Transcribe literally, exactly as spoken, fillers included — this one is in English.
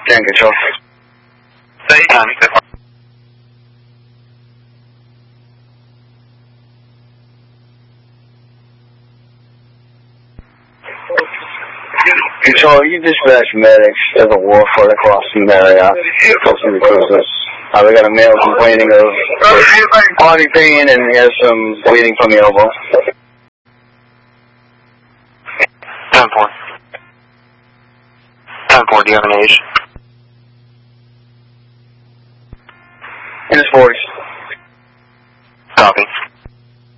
ten control. Say ten. Control, you dispatch medics. There's a war foot across the area. Close to the cruisers. Uh, we got a male complaining of body pain and he has some bleeding from the elbow. ten four. ten four, do you have an age?